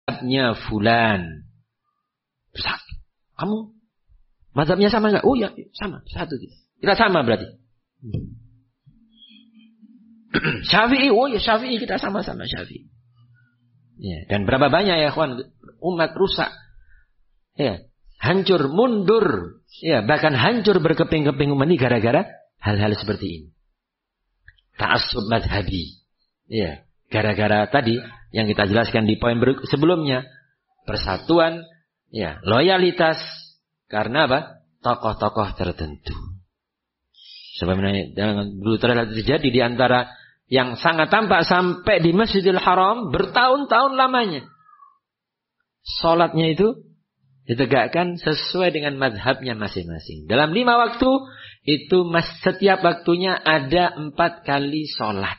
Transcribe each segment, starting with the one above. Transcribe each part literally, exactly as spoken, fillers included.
mazhabnya fulan. Satu. Kamu mazhabnya sama enggak? Oh ya, sama. Satu. Kita sama berarti. Syafi'i, oh ya Syafi'i, kita sama-sama Syafi'i. Ya, dan berapa banyak ya kawan umat rusak. Ya, hancur, mundur. Ya, bahkan hancur berkeping-keping umat ini gara-gara hal-hal seperti ini. Ta'assub madhabi. Ya, gara-gara tadi yang kita jelaskan di poin sebelumnya, persatuan, ya, loyalitas karena apa? Tokoh-tokoh tertentu. Sebenarnya dulu terjadi di antara yang sangat tampak sampai di Masjidil Haram bertahun-tahun lamanya. Salatnya itu ditegakkan sesuai dengan mazhabnya masing-masing. Dalam lima waktu itu mas, setiap waktunya ada empat kali salat.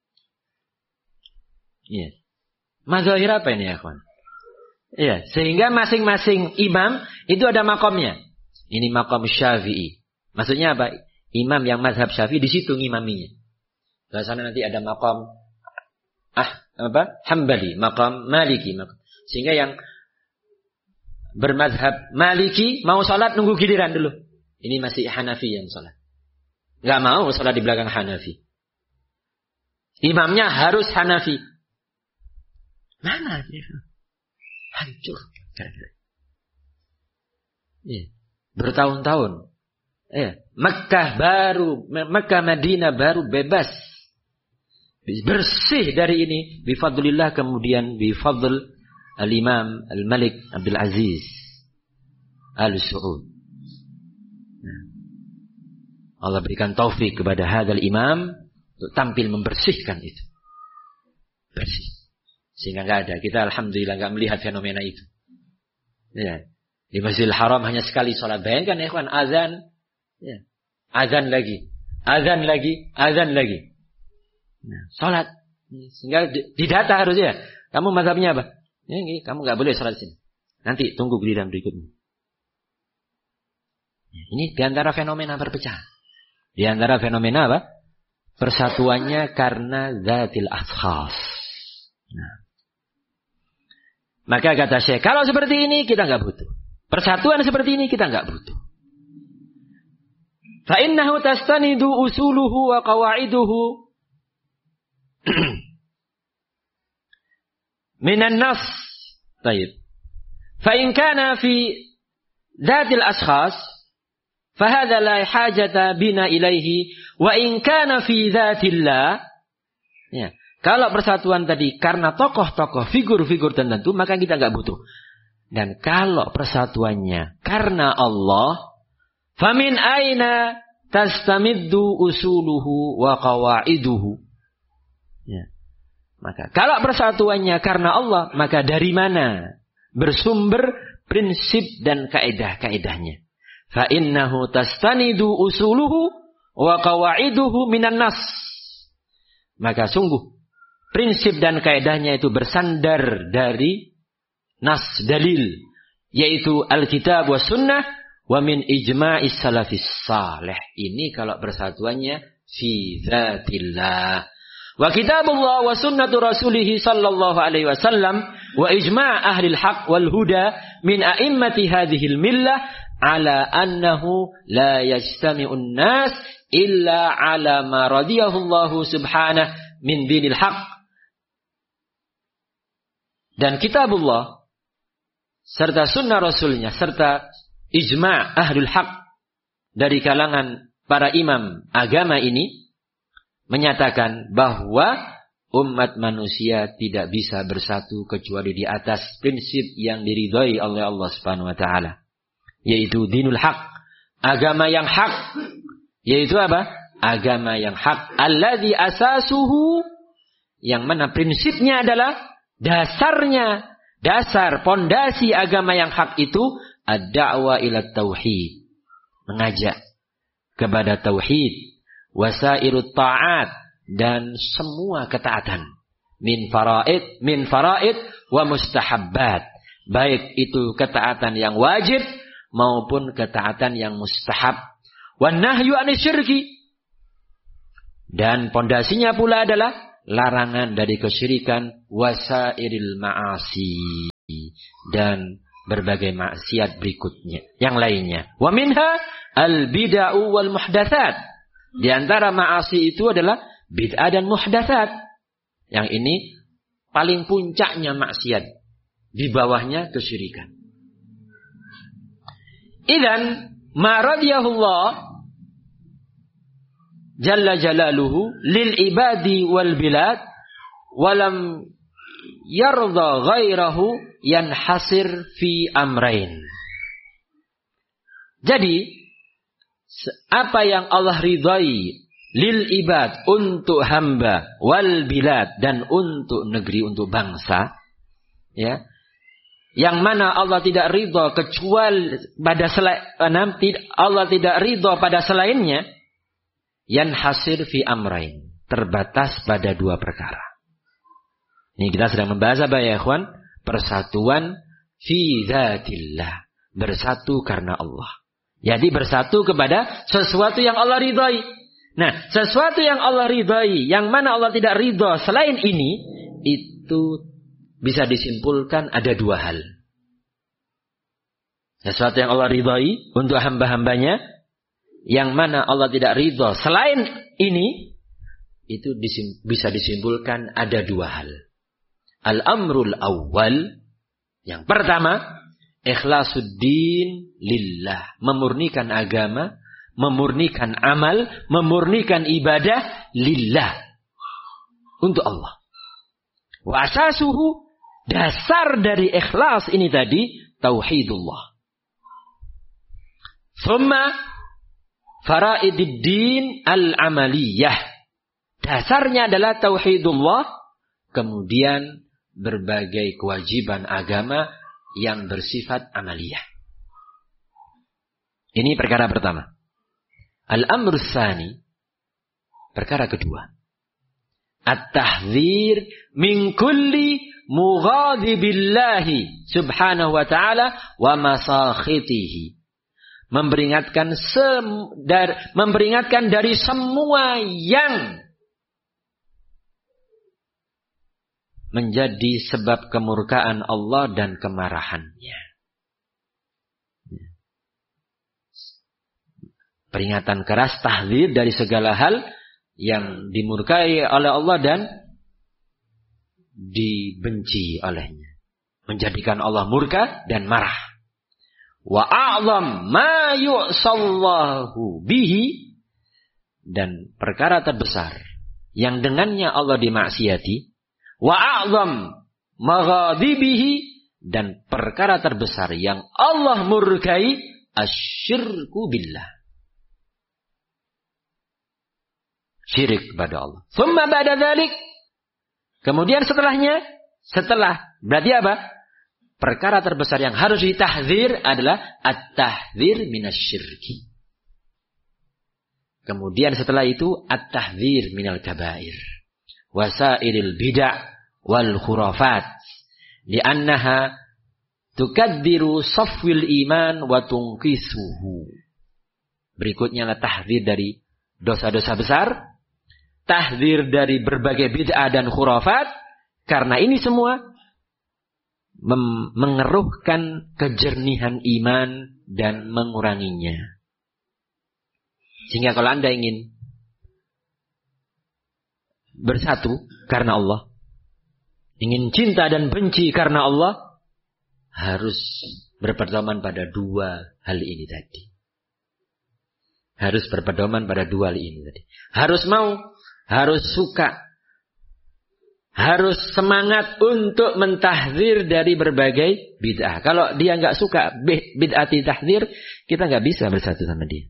Iya. Mazahir apa ini ya kawan? Iya, sehingga masing-masing imam itu ada makomnya. Ini makom Syafi'i. Maksudnya apa? Imam yang mazhab Syafi'i di situ ngimaminya. Di sana nanti ada makom ah apa? Hambali, makom Maliki, makom. Sehingga yang bermazhab Maliki mau salat nunggu giliran dulu. Ini masih Hanafi yang salat. Enggak mau salat di belakang Hanafi. Imamnya harus Hanafi. Mana dia? Hancur. Ya. Bertahun-tahun. Ya. Mekkah baru, Mekkah Madinah baru bebas. Bersih dari ini. Bifadlillah kemudian bifadl Al-Imam Al-Malik Abdul Aziz Al-Su'ud. Allah berikan taufik kepada hadal imam untuk tampil membersihkan itu. Bersih. Sehingga enggak ada. Kita alhamdulillah enggak melihat fenomena itu. Ya. Di Masjidil Haram hanya sekali salat. Bayangkan ya ikhwan, azan, ya. Azan lagi, azan lagi, azan lagi. Nah, salat. Sehingga didata harusnya. Kamu mazhabnya apa? Ya, ini, kamu enggak boleh salat sini. Nanti tunggu giliran berikutnya. Ya, ini di antara fenomena perpecahan. Di antara fenomena apa? Persatuannya karena zatil ashkhas. Nah. Maka kata Syekh, kalau seperti ini kita enggak butuh. Persatuan seperti ini kita enggak butuh. Fa innahu tastanidu usuluhu wa qawaiduhu minan nas. Baik. Fa in kana fi dhatil ashkhas fa hadha la hajata bina ilaihi wa in kana fi dhatillah. Ya. Kalau persatuan tadi karena tokoh-tokoh, figur-figur tertentu, maka kita enggak butuh. Dan kalau persatuannya karena Allah, famin aina tastamiddu usuluhu wa qawaiduhu. Ya. Maka kalau persatuannya karena Allah, maka dari mana bersumber prinsip dan kaidah-kaidahnya? Fa innahu tastanidu usuluhu wa qawaiduhu minan nas. Maka sungguh prinsip dan kaidahnya itu bersandar dari nas dalil, yaitu Alkitab wa sunnah wa min ijma'is salafis salih. Ini kalau persatuannya fi dzatillah. Wa kitabullah wa sunnatu rasulih sallallahu alaihi wasallam wa ijma' ahli al-haq wal huda min a'immati hadhihi al-millah ala annahu la yajtami'un nas illa ala ma radiyahu Allah subhanahu min dinil haq. Dan kitabullah serta sunnah rasulnya serta ijma' ahlul haq dari kalangan para imam agama ini menyatakan bahwa umat manusia tidak bisa bersatu kecuali di atas prinsip yang diridhai oleh Allah Subhanahu wa taala, yaitu dinul haq, agama yang hak. Yaitu apa? Agama yang hak, alladzi asasuhu, yang mana prinsipnya adalah dasarnya, dasar pondasi agama yang hak itu ad-da'wa ila tauhid, mengajak kepada tauhid, wasairut ta'at, dan semua ketaatan, min faraid, min faraid wa mustahabbat, baik itu ketaatan yang wajib maupun ketaatan yang mustahab, wan nahyu anisyirki, dan pondasinya pula adalah larangan dari kesyirikan, wasairil ma'asi, dan berbagai maksiat berikutnya yang lainnya. Wa minha al-bid'u wal muhdatsat. Di antara maasi itu adalah bid'ah dan muhdatsat. Yang ini paling puncaknya maksiat, di bawahnya kesyirikan. Idzan ma radiyahullah jalla jalaluhu lil ibadi wal bilad walam yarda ghairahu yanhasir fi amrain. Jadi apa yang Allah ridai lil ibad, untuk hamba, wal bilad, dan untuk negeri, untuk bangsa, ya, yang mana Allah tidak ridha kecuali pada selain, Allah tidak ridha pada selainnya, yanhasir fi amrain, terbatas pada dua perkara. Ini kita sedang membahas apa ya ikhwan? Persatuan fi dzatillah, bersatu karena Allah. Jadi bersatu kepada sesuatu yang Allah ridhai. Nah, sesuatu yang Allah ridhai, yang mana Allah tidak ridha selain ini, itu bisa disimpulkan ada dua hal. Sesuatu yang Allah ridhai untuk hamba-hambanya, yang mana Allah tidak ridha selain ini, itu disim- bisa disimpulkan ada dua hal. Al-amrul awwal, yang pertama, ikhlasuddin lillah, memurnikan agama, memurnikan amal, memurnikan ibadah lillah, untuk Allah. Wa asasuhu, dasar dari ikhlas ini tadi, tauhidullah. Thumma faraididdin al-amaliyah, dasarnya adalah tauhidullah, kemudian berbagai kewajiban agama yang bersifat amaliyah. Ini perkara pertama. Al-amr tsani, perkara kedua, at-tahdzir min kulli mughadibillahi subhanahu wa ta'ala wa masakhitihi. Memperingatkan sem, dar, memperingatkan dari semua yang menjadi sebab kemurkaan Allah dan kemarahannya. Peringatan keras, tahdzir dari segala hal yang dimurkai oleh Allah dan dibenci olehnya, menjadikan Allah murka dan marah. Wa a'zam ma yu'sallahu bihi, dan perkara terbesar yang dengannya Allah dimaksiati. Wa a'zam maghadibihi, dan perkara terbesar yang Allah murkai, asyirku billah, syirik kepada Allah. Thumma ba'da dzalik, kemudian setelahnya, setelah berarti apa? Perkara terbesar yang harus ditahdzir adalah at-tahdzir minasyirki. Kemudian setelah itu at-tahdzir minal kabair, wasairil bid'ah wal khurafat, li'annaha tukaddiru safwil iman wa tunqisuhu. Berikutnya adalah tahdzir dari dosa-dosa besar, tahdzir dari berbagai bid'ah dan khurafat, karena ini semua mem- mengeruhkan kejernihan iman dan menguranginya. Sehingga kalau Anda ingin bersatu karena Allah, ingin cinta dan benci karena Allah, harus berpedoman pada dua hal ini tadi. Harus berpedoman pada dua hal ini tadi. Harus mau, harus suka, harus semangat untuk mentahdzir dari berbagai bid'ah. Kalau dia nggak suka bid'ah ditahdzir, kita nggak bisa bersatu sama dia.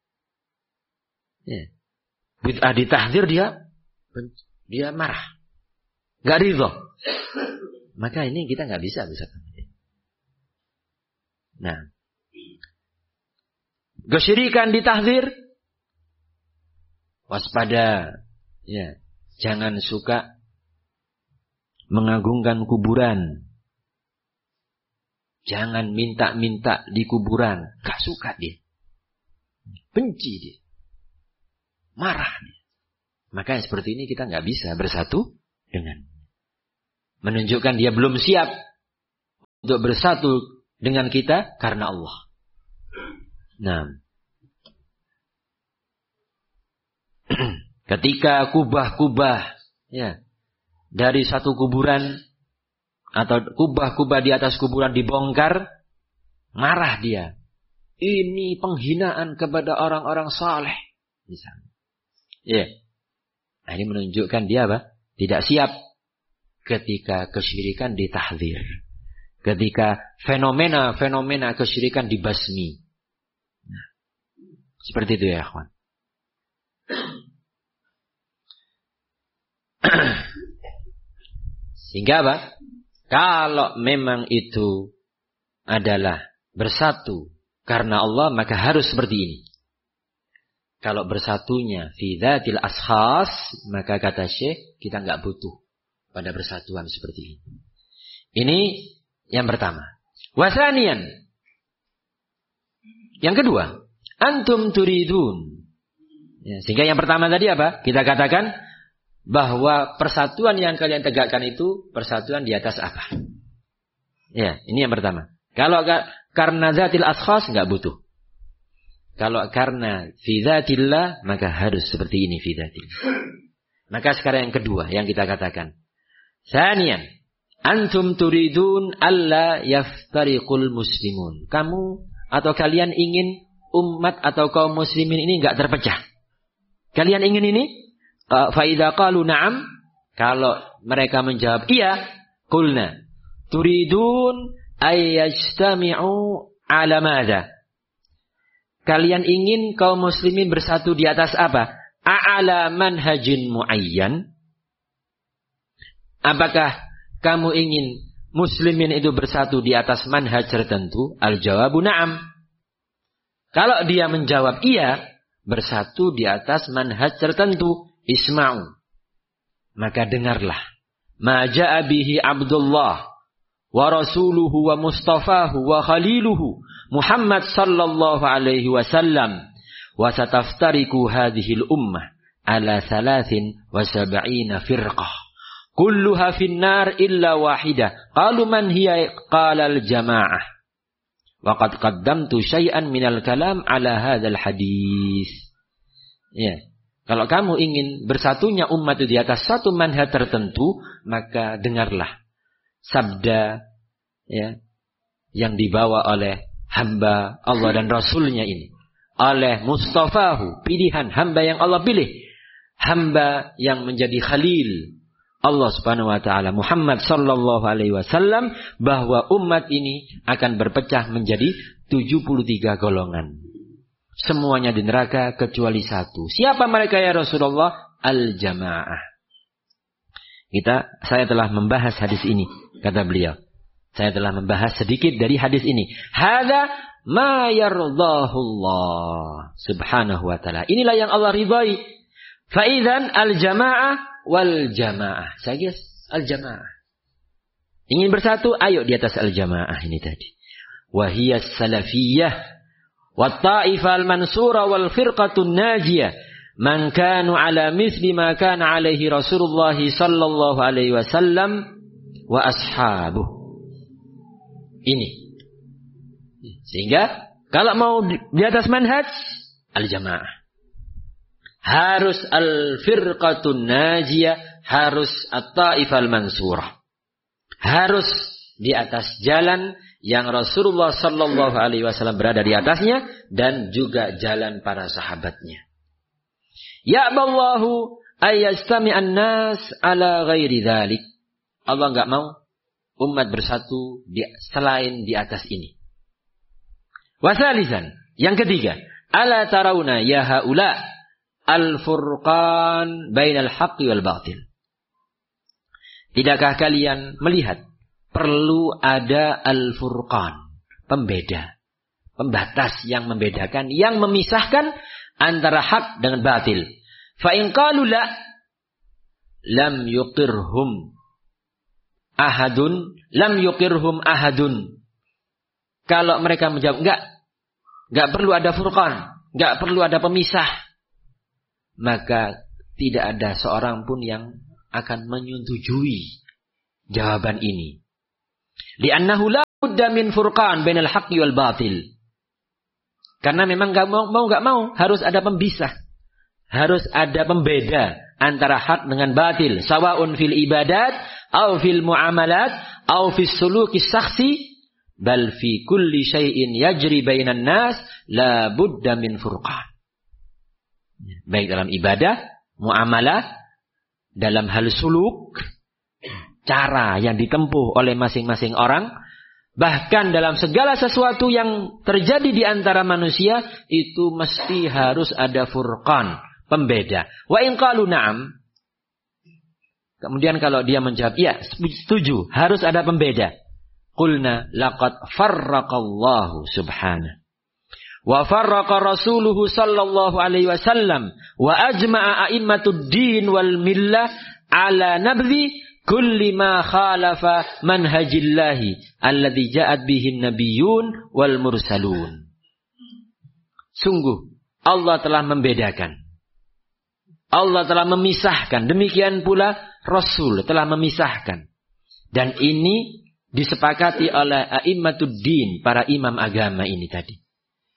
Ya. Bid'ah ditahdzir dia dia marah, nggak ridho. Maka ini kita nggak bisa bersatu sama dia. Nah, kesyirikan ditahdzir, waspada, ya, jangan suka mengagungkan kuburan, jangan minta-minta di kuburan, gak suka dia, benci dia, marah dia. Maka seperti ini kita nggak bisa bersatu dengan, menunjukkan dia belum siap untuk bersatu dengan kita karena Allah. Nah, ketika kubah-kubah ya dari satu kuburan atau kubah-kubah di atas kuburan dibongkar, marah dia. Ini penghinaan kepada orang-orang saleh, misalnya. Ya, nah, ini menunjukkan dia apa? Tidak siap ketika kesyirikan ditahdzir, ketika fenomena-fenomena kesyirikan dibasmi. Nah, seperti itu ya, akhwan. Sehingga apa? Kalau memang itu adalah bersatu karena Allah, maka harus seperti ini. Kalau bersatunya fi dzatil ashas, maka kata Syekh, kita enggak butuh pada persatuan seperti ini. Ini yang pertama. Wasanian. Yang kedua, antum turidun. Ya, sehingga yang pertama tadi apa? Kita katakan bahwa persatuan yang kalian tegakkan itu persatuan di atas apa? Ya, ini yang pertama. Kalau karena zatil ashas enggak butuh. Kalau karena fi dzatillah, maka harus seperti ini fi dzatillah. Maka sekarang yang kedua yang kita katakan. Sanian, antum turidun alla yaftariqul muslimun. Kamu atau kalian ingin umat atau kaum muslimin ini enggak terpecah. Kalian ingin ini? Fa idza qalu na'am, kalau mereka menjawab iya, qulna turidun ay yajtami'u ala madza? Kalian ingin kaum muslimin bersatu di atas apa? A'ala manhajin muayyan? Apakah kamu ingin muslimin itu bersatu di atas manhaj tertentu? Al-jawabu na'am. Kalau dia menjawab iya, bersatu di atas manhaj tertentu, isma'u, maka dengarlah. Ma ja'a bihi Abdullah wa rasuluhu wa mustafahu wa khaliluhu Muhammad sallallahu alaihi wasallam, wa sataftariku hadhil ummah ala thalathin wa sab'ina firqah kulluha finnar illa wahidah. Qalu man hiya? Qala al-jamaah. Wa qad qaddamtu syai'an minal kalam ala hadzal hadis. Ya. Kalau kamu ingin bersatunya umat itu di atas satu manhaj tertentu, maka dengarlah sabda ya yang dibawa oleh hamba Allah dan Rasulnya ini, oleh Mustafahu, pilihan hamba yang Allah pilih, hamba yang menjadi khalil Allah Subhanahu wa taala, Muhammad sallallahu alaihi wasallam, bahwa umat ini akan berpecah menjadi tujuh puluh tiga golongan. Semuanya di neraka kecuali satu. Siapa mereka ya Rasulullah? Al-jamaah. Kita, saya telah membahas hadis ini, kata beliau. Saya telah membahas sedikit dari hadis ini. Hadza ma yardahullah subhanahu wa ta'ala. Inilah yang Allah ridai. Fa idzan al-jamaah wal jamaah. Saya guys, al-jamaah. Ingin bersatu, ayo di atas al-jamaah ini tadi. Wa hiya salafiyah wa ta'ifah al-mansura wal firqatun najiyah man kanu ala misli ma kana alaihi Rasulullah sallallahu alaihi wasallam wa ashabuh. Ini. Sehingga kalau mau di atas manhaj al-jamaah, harus al-firqatun najiyah, harus at-ta'ifah al-mansurah, harus di atas jalan yang Rasulullah sallallahu alaihi wasallam berada di atasnya dan juga jalan para sahabatnya. Ya'ballahu ayyastami'an nas ala ghairi dzalik. Allah enggak mau umat bersatu di, selain di atas ini. Wasalisan, yang ketiga, ala tarawna ya haula al-furqan bainal haqqi wal batil. Tidakkah kalian melihat perlu ada al-furqan, pembeda, pembatas yang membedakan, yang memisahkan antara hak dengan batil. Fa in qalu la lam yuqirhum ahadun, lam yuqirhum ahadun. Kalau mereka menjawab enggak, enggak perlu ada furqan, enggak perlu ada pemisah, maka tidak ada seorang pun yang akan menyetujui jawaban ini. Li'annahu la budda min furqan bainal haqqi wal batil. Karena memang enggak mau mau enggak mau harus ada pempisah. Harus ada pembeda antara hak dengan batil. Sawaun fil ibadat au fil muamalat au fis suluki syakhsi bal fi kulli syai'in yajri bainan nas la budda min furqan. Baik dalam ibadah, muamalah, dalam hal suluk, cara yang ditempuh oleh masing-masing orang, bahkan dalam segala sesuatu yang terjadi di antara manusia, itu mesti harus ada furqan, pembeda. Wa in qalu na'am. Kemudian kalau dia menjawab, ya setuju, harus ada pembeda. Qulna laqad farraqallahu subhanahu. Wa farraqa rasuluhu sallallahu alaihi wasallam. Wa ajma'a a'immatud din wal millah ala nabdhi kulli ma khalafa manhajillahi alladhi ja'at bihin nabiyyun wal mursalun. Sungguh Allah telah membedakan. Allah telah memisahkan. Demikian pula Rasul telah memisahkan. Dan ini disepakati oleh a'immatud din, para imam agama ini tadi.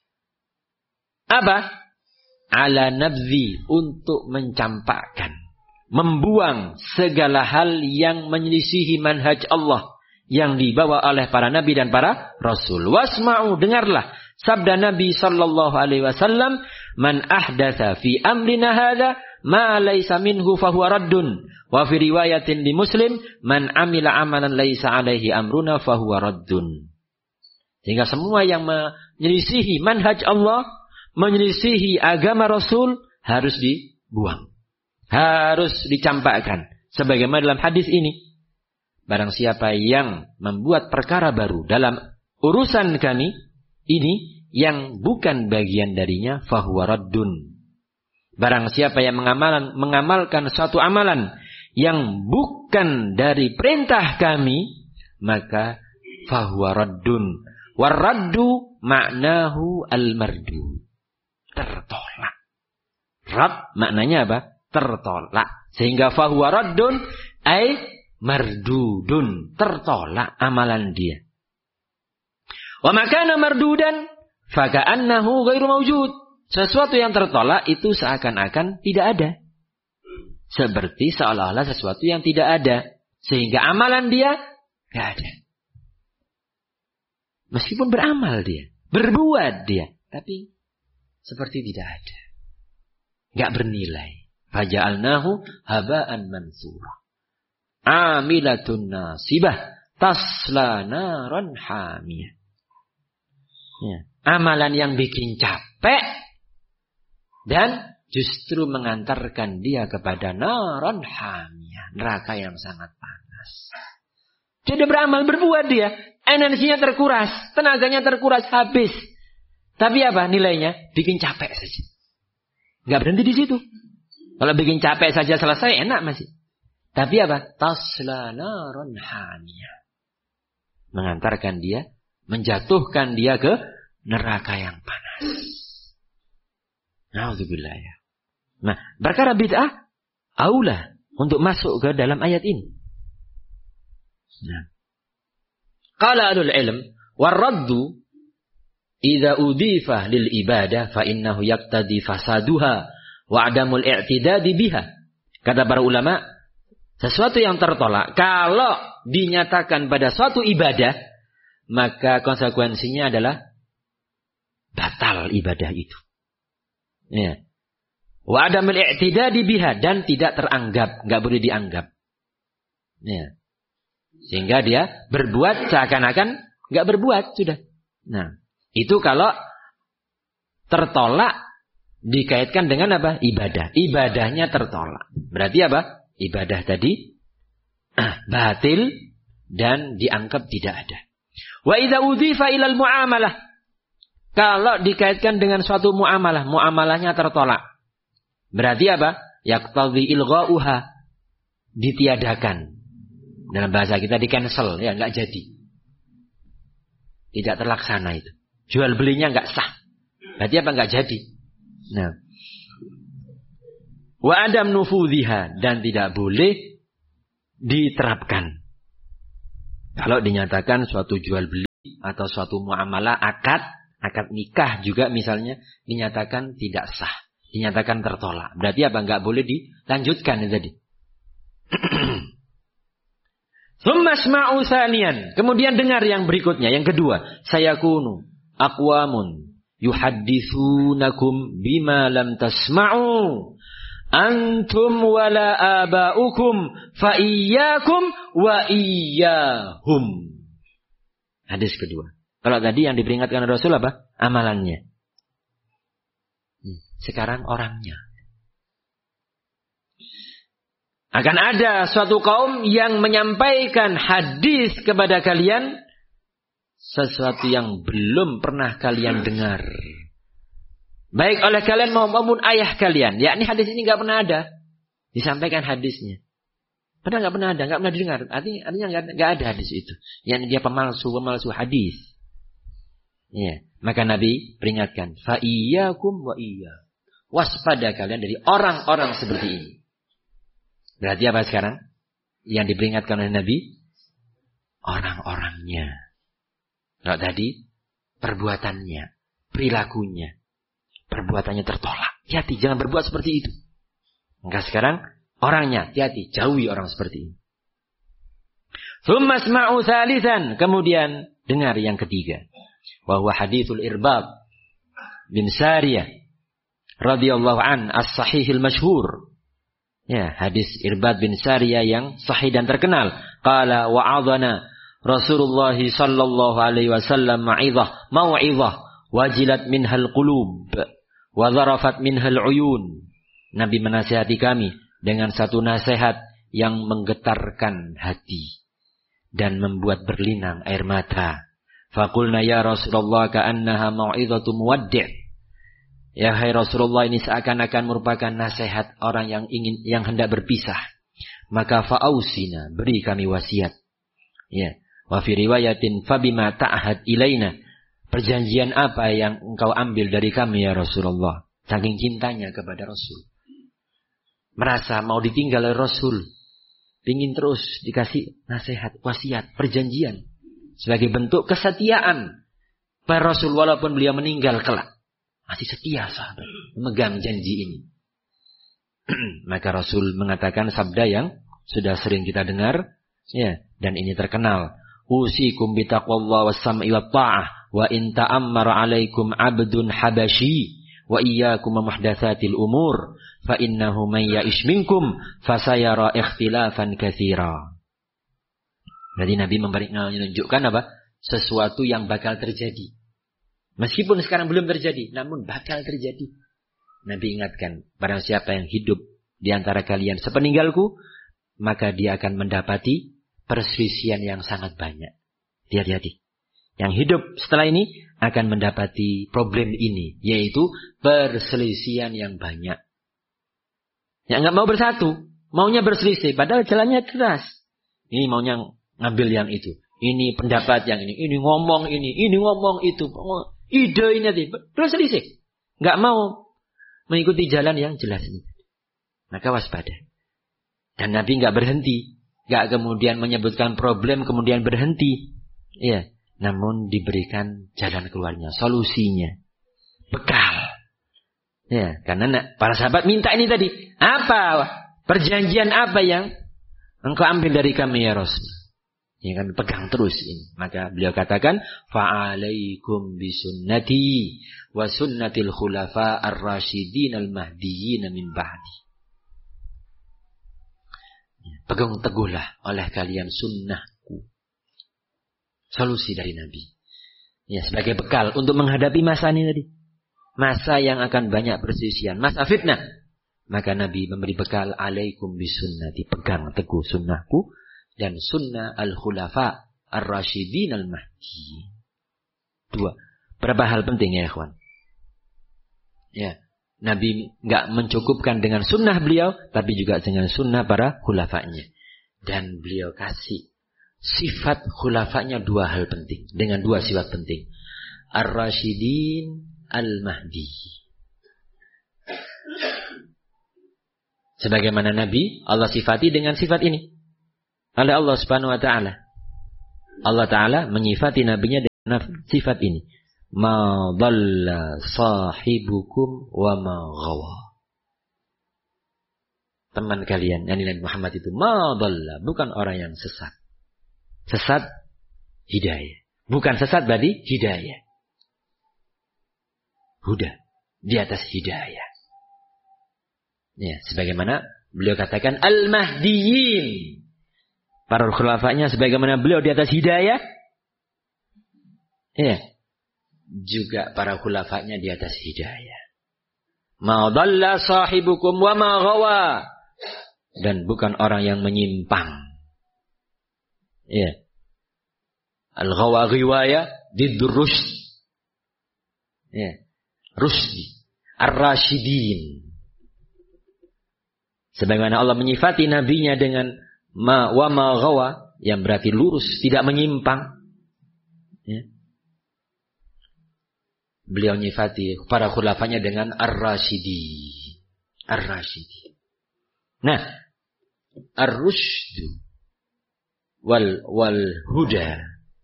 Apa? Ala nabzi, untuk mencampakkan, membuang segala hal yang menyelisihi manhaj Allah yang dibawa oleh para nabi dan para rasul. Wasma'u, dengarlah sabda Nabi sallallahu alaihi wasallam, man ahdatsa fi amrina hadza ma laysa minhu fahuwa raddun. Wa fi riwayatin di Muslim, man amila amalan laysa alaihi amruna fahuwa raddun. Sehingga semua yang menyelisihi manhaj Allah, menyelisihi agama Rasul, harus dibuang. Harus dicampakkan. Sebagaimana dalam hadis ini. Barang siapa yang membuat perkara baru dalam urusan kami ini, yang bukan bagian darinya, fahuwa raddun. Barang siapa yang mengamalkan, mengamalkan suatu amalan yang bukan dari perintah kami, maka fahuwa raddun. Warraddu maknahu al-mardu. Tertolak. Rad maknanya apa? Tertolak. Sehingga fahuwa raddun ay mardudun. Tertolak amalan dia. Wa makana mardudan faka'annahu ghairu mawjud. Sesuatu yang tertolak itu seakan-akan tidak ada. Seperti seolah-olah sesuatu yang tidak ada. Sehingga amalan dia tidak ada. Meskipun beramal dia, berbuat dia, tapi seperti tidak ada. Enggak bernilai. Faja'alnahu haba'an mansura. Amilatun nasibah tasla naran hamiyah. Ya. Amalan yang bikin capek dan justru mengantarkan dia kepada naran hamiyah, neraka yang sangat panas. Dia beramal, berbuat dia, energinya terkuras, tenaganya terkuras, habis. Tapi apa nilainya? Bikin capek saja. Enggak berhenti di situ. Kalau bikin capek saja selesai, enak masih. Tapi apa? Tasla naran hamiyah. Mengantarkan dia, menjatuhkan dia ke neraka yang panas. Na'udzubillah ya. Nah, perkara bid'ah aula untuk masuk ke dalam ayat ini. Nah. Qala ahlul ilm warraddu idza udhifa lil ibadah fa innahu yaqtadi fasaduha wa adamul i'tidadi biha. Kata para ulama, sesuatu yang tertolak kalau dinyatakan pada suatu ibadah, maka konsekuensinya adalah batal ibadah itu. Ya. Wa adamul i'tidadi biha, dan tidak teranggap, enggak boleh dianggap. Ya. Sehingga dia berbuat seakan-akan enggak berbuat sudah. Nah, itu kalau tertolak dikaitkan dengan apa? Ibadah. Ibadahnya tertolak. Berarti apa? Ibadah tadi batil dan dianggap tidak ada. Wa idza udhifa ilal muamalah. Kalau dikaitkan dengan suatu muamalah, muamalahnya tertolak. Berarti apa? Yaqtadhi ilgha'uha, ditiadakan. Dalam bahasa kita di cancel, ya enggak jadi. Tidak terlaksana itu. Jual belinya enggak sah. Berarti apa? Enggak jadi. Nah. Wa adam nufudhiha, dan tidak boleh diterapkan. Kalau dinyatakan suatu jual beli atau suatu muamalah akad, akad nikah juga misalnya dinyatakan tidak sah, dinyatakan tertolak. Berarti apa? Enggak boleh dilanjutkan itu tadi. Tsumma asma'u tsaniyan. Kemudian dengar yang berikutnya, yang kedua. Sayakunu aqwamun yuhadditsunakum bima lam tasma'u antum wala aba'ukum fa iyyakum wa iyyahum. Hadis kedua. Kalau tadi yang diperingatkan Rasul apa? Amalannya. Sekarang orangnya. Akan ada suatu kaum yang menyampaikan hadis kepada kalian sesuatu yang belum pernah kalian dengar. Baik oleh kalian maupun ayah kalian. Yakni hadis ini nggak pernah ada. Disampaikan hadisnya. Padahal nggak pernah ada, nggak pernah didengar. Artinya, artinya nggak ada hadis itu. Yakni dia pemalsu, pemalsu hadis. Ya, maka Nabi peringatkan, fa iyyakum wa iyya. Waspada kalian dari orang-orang seperti ini. Berarti apa sekarang? Yang diperingatkan oleh Nabi? Orang-orangnya. Kalau tadi, perbuatannya, perilakunya. Perbuatannya tertolak. Hati-hati, jangan berbuat seperti itu. Maka sekarang, orangnya, hati-hati, jauhi orang seperti ini. Tsumma asma'u tsalitsan. Kemudian, dengar yang ketiga. Bahwa hadithul Irbad bin Sariyah radhiyallahu an as-sahihil masyhur. Ya, hadis Irbad bin Sariyah yang sahih dan terkenal. Qala wa'adhana Rasulullah sallallahu alaihi wasallam ma'idhah mau'izah wajilat minhal qulub wa dharafat minhal uyun. Nabi menasihati kami dengan satu nasihat yang menggetarkan hati dan membuat berlinang air mata. Faqulna ya Rasulullah ka'annaha mau'izatu muwaddi'. Ya hai Rasulullah, ini seakan-akan merupakan nasihat orang yang ingin yang hendak berpisah. Maka fa'ausina, beri kami wasiat. Ya, wa fi riwayatin fabima ta'ahad ilaina. Perjanjian apa yang engkau ambil dari kami ya Rasulullah? Saking cintanya kepada Rasul. Merasa mau ditinggal oleh Rasul. Ingin terus dikasih nasihat, wasiat, perjanjian. Sebagai bentuk kesetiaan pada Rasul walaupun beliau meninggal kelak. Masih setia sahabat memegang janji ini. Maka Rasul mengatakan sabda yang sudah sering kita dengar, ya, dan ini terkenal. Usikum bitaqwallahi was-sam'i wat-tha'ah wa in ta'ammara 'alaikum 'abdun habashi wa iyyakum muhdatsatil umur fa innahu may ya'ish minkum fasayara ikhtilafan katsira. Jadi Nabi menunjukkan apa? Sesuatu yang bakal terjadi. Meskipun sekarang belum terjadi, namun bakal terjadi. Nabi ingatkan, barang siapa yang hidup di antara kalian sepeninggalku, maka dia akan mendapati perselisihan yang sangat banyak. Hati-hati. Yang hidup setelah ini akan mendapati problem ini, yaitu perselisihan yang banyak. Yang nggak mau bersatu, maunya berselisih, padahal jalannya keras. Ini maunya ngambil yang itu. Ini pendapat yang ini, ini ngomong ini, ini ngomong itu. Ide ini tadi, terus selisih. Nggak mau mengikuti jalan yang jelas ini. Maka waspada. Dan Nabi nggak berhenti. Nggak kemudian menyebutkan problem, kemudian berhenti. Ya, namun diberikan jalan keluarnya, solusinya. Bekal. Ya, karena para sahabat minta ini tadi. Apa? Perjanjian apa yang engkau ambil dari kami ya Rasul? Ya kan, pegang terus ini. Maka beliau katakan, fa'alaikum bisunnati wa sunnatil khulafa ar-rasyidin al-mahdiyyin min ba'di. Pegang teguhlah oleh kalian sunnahku. Solusi dari Nabi. Ya, sebagai bekal untuk menghadapi masa ini tadi. Masa yang akan banyak perselisihan, masa fitnah. Maka Nabi memberi bekal, alaikum bisunnati, pegang teguh sunnahku. Dan sunnah al-khulafa ar-rasyidin al-mahdi. Dua. Berapa hal penting ya ikhwan? Ya. Nabi enggak mencukupkan dengan sunnah beliau, tapi juga dengan sunnah para khulafanya. Dan beliau kasih sifat khulafanya dua hal penting. Dengan dua sifat penting. Ar-rasyidin al-mahdi. Sebagaimana Nabi, Allah sifati dengan sifat ini. Oleh Allah Subhanahu wa taala. Allah taala menyifati nabinya sifat ini. Ma dhalla sahibukum wa ma ghawa. Teman kalian, yang Nabi Muhammad itu ma dhalla, bukan orang yang sesat. Sesat hidayah. Bukan sesat berarti hidayah. Huda, di atas hidayah. Ya, sebagaimana beliau katakan al-mahdiyyin. Para khulafanya sebagaimana beliau di atas hidayah. Ya. Juga para khulafanya di atas hidayah. Ma dhalla sahibukum wa ma ghawa. Dan bukan orang yang menyimpang. Ya. Al-ghawa ghiwaya diddur rusyd. Ya. Rusdi. Ar-rasyidin. Sebagaimana Allah menyifati nabinya dengan ma wa ma ghawa, yang berarti lurus, tidak menyimpang. Ya. Beliau menyifati para khulafanya dengan ar-rasyidi. Ar-rasyidi. Nah, ar-rusydu wal wal huda.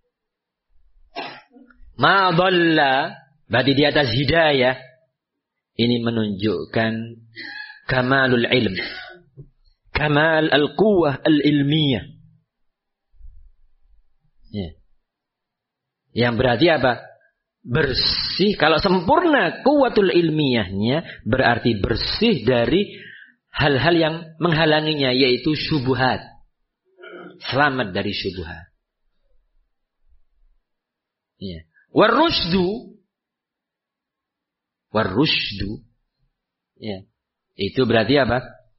Ma dhalla, berarti di atas hidayah. Ini menunjukkan kamalul ilm. Kamal al-quwwah al-ilmiyah. Ya. Yang berarti apa? Bersih. Kalau sempurna quwwatul ilmiyahnya, berarti bersih dari hal-hal yang menghalanginya, yaitu syubhat. Selamat dari syubhat. Ya. Warusydu. Warusydu. Ya. Itu berarti apa?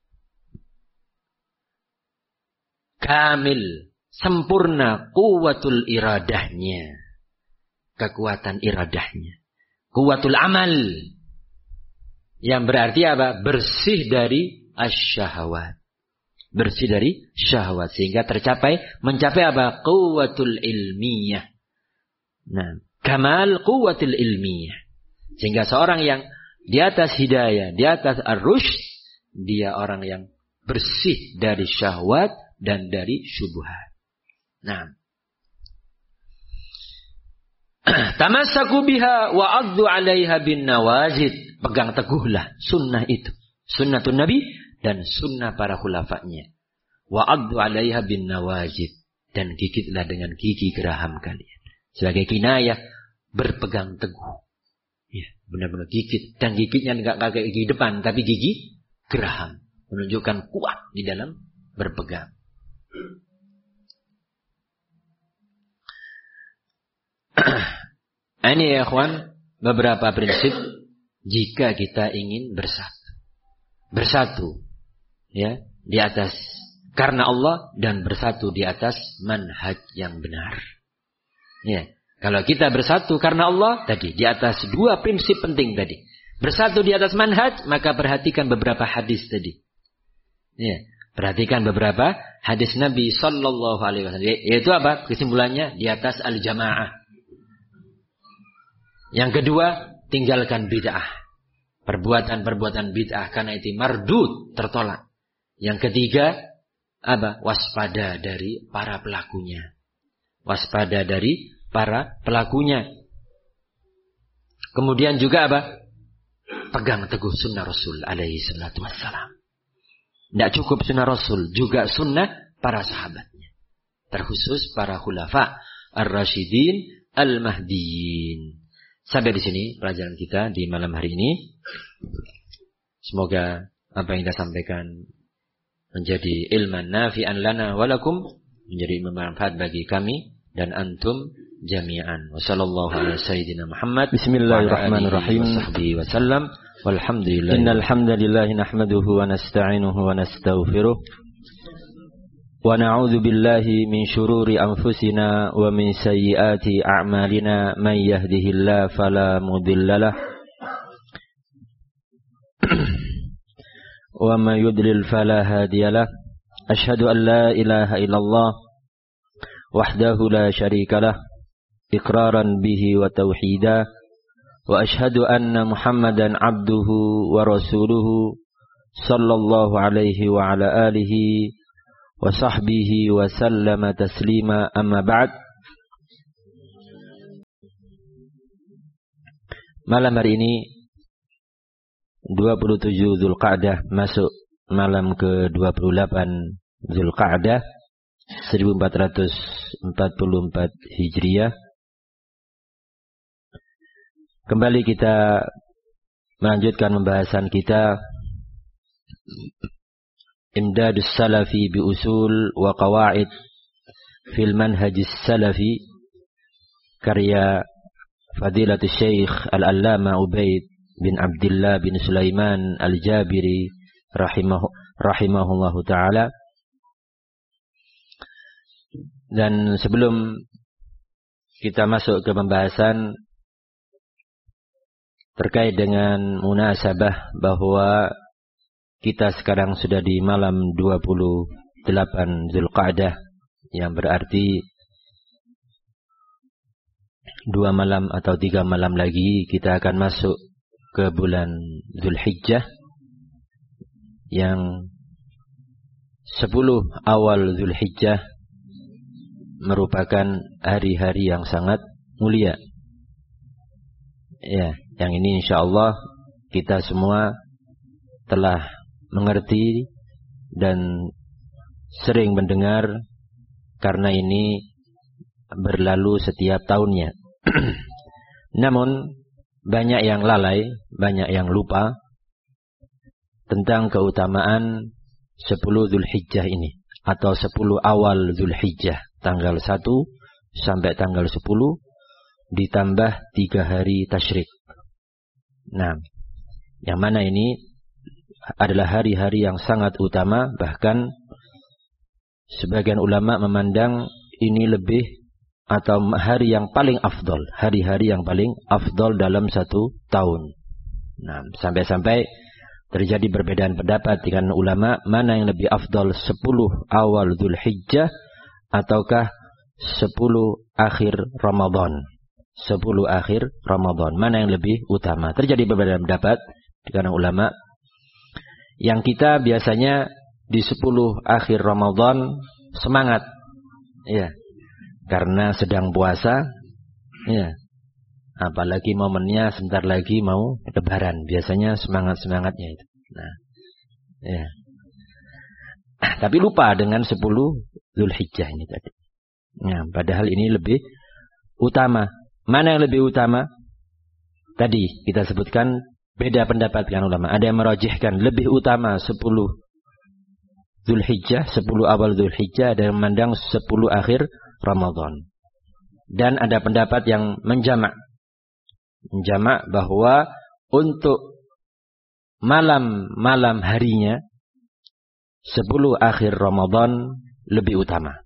Kamil, sempurna quwwatul iradahnya. Kekuatan iradahnya. Quwwatul amal. Yang berarti apa? Bersih dari asyahawat. Bersih dari syahwat. Sehingga tercapai, mencapai apa? Quwwatul ilmiyah. Nah, kamal quwwatul ilmiyah. Sehingga seorang yang di atas hidayah, di atas ar-rusyd, dia orang yang bersih dari syahwat dan dari syubhat. Nah, tamassaku biha wa 'addu 'alaiha bin nawajid. Pegang teguhlah sunnah itu, sunnatun Nabi dan sunnah para khulafanya. Wa 'addu 'alaiha bin nawajid, dan gigitlah dengan gigi geraham kalian. Sebagai kinayah berpegang teguh. Ya, benar-benar gigit, dan gigitnya enggak kayak gigi depan tapi gigi geraham, menunjukkan kuat di dalam berpegang. Ini ya ikhwan, beberapa prinsip jika kita ingin bersatu. Bersatu ya, di atas karena Allah, dan bersatu di atas manhaj yang benar. Ya, kalau kita bersatu karena Allah tadi di atas dua prinsip penting tadi. Bersatu di atas manhaj, maka perhatikan beberapa hadis tadi. Ya, perhatikan beberapa hadis Nabi sallallahu alaihi wasallam. Yaitu apa? Kesimpulannya di atas al-jamaah. Yang kedua, tinggalkan bid'ah. Perbuatan-perbuatan bid'ah, karena itu mardud, tertolak. Yang ketiga, apa? Waspada dari para pelakunya. Waspada dari para pelakunya. Kemudian juga apa? Pegang teguh sunnah Rasul alaihi salatu wassalam. Tidak cukup sunnah Rasul, juga sunnah para sahabatnya. Terkhusus para khulafa ar-rasyidin al-mahdiyin. Sampai di sini pelajaran kita di malam hari ini. Semoga apa yang kita sampaikan menjadi ilman nafi'an lana walakum, menjadi bermanfaat bagi kami dan antum jami'an. Wassallallahu ala sayyidina Muhammad. Bismillahirrahmanirrahim. Wasahbihi wasallam. Walhamdulillah. Innal hamdalillah nahmaduhu wa nasta'inuhu wa nastaghfiruh. Wa na'udzu billahi min syururi anfusina wa min sayyiati a'malina. Man yahdihillahu fala mudhillalah wa man yudlil fala hadiyalah. Asyhadu an la ilaha illallah wahdahu la syarikalah iqraran bihi wa tauhida, wa asyhadu anna Muhammadan abduhu wa rasuluhu sallallahu alaihi wa ala alihi wa sahbihi wa sallama taslima, amma ba'd. Malam hari ini dua puluh tujuh Dzulqa'dah masuk malam ke dua puluh delapan Dzulqa'dah seribu empat ratus empat puluh empat Hijriah. Kembali kita melanjutkan pembahasan kita Imdadus Salafi bi usul wa qawaid fil manhajis salafi, karya Fadilatul Syekh Al-Allama Ubaid bin Abdullah bin Sulaiman Al-Jabiri rahimahu, rahimahullahu ta'ala. Dan sebelum kita masuk ke pembahasan terkait dengan munasabah bahwa kita sekarang sudah di malam dua puluh delapan Dzulqa'dah, yang berarti dua malam atau tiga malam lagi kita akan masuk ke bulan Dzulhijjah, yang sepuluh awal Dzulhijjah merupakan hari-hari yang sangat mulia. Ya, yang ini insyaallah kita semua telah mengerti dan sering mendengar, karena ini berlalu setiap tahunnya. Namun banyak yang lalai, banyak yang lupa tentang keutamaan sepuluh Dzulhijjah ini, atau sepuluh awal Dzulhijjah, tanggal satu sampai tanggal sepuluh ditambah tiga hari tasyrik. Nah, yang mana ini adalah hari-hari yang sangat utama, bahkan sebagian ulama memandang ini lebih atau hari yang paling afdol, hari-hari yang paling afdol dalam satu tahun. Nah, sampai-sampai terjadi perbedaan pendapat dengan ulama mana yang lebih afdol, sepuluh awal Dzulhijjah ataukah sepuluh akhir Ramadan. sepuluh akhir Ramadan, mana yang lebih utama? Terjadi perbedaan pendapat dengan ulama. Yang kita biasanya di sepuluh akhir Ramadan semangat, ya, karena sedang puasa, ya. Apalagi momennya sebentar lagi mau Lebaran, biasanya semangat-semangatnya itu. Nah, ya. Tapi lupa dengan sepuluh Dzulhijjah ini tadi. Nah, padahal ini lebih utama. Mana yang lebih utama? Tadi kita sebutkan beda pendapat dengan ulama. Ada yang merajihkan lebih utama sepuluh Dzulhijjah, sepuluh awal Dzulhijjah, ada yang memandang sepuluh akhir Ramadan. Dan ada pendapat yang menjamak. Menjamak bahwa untuk malam-malam harinya sepuluh akhir Ramadan lebih utama.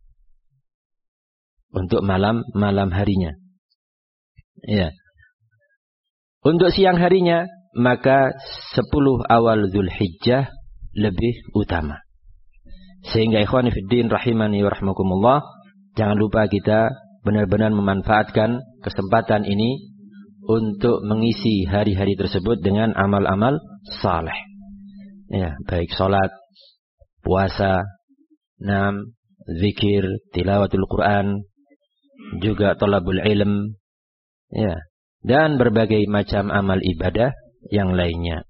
Untuk malam-malam harinya. Ya. Untuk siang harinya maka sepuluh awal Dzulhijjah lebih utama. Sehingga ikhwani fiddin rahimani wa rahmakumullah, jangan lupa kita benar-benar memanfaatkan kesempatan ini untuk mengisi hari-hari tersebut dengan amal-amal saleh. Ya, baik salat, puasa, nam, zikir, tilawatul Quran, juga thalabul ilm, ya, dan berbagai macam amal ibadah yang lainnya.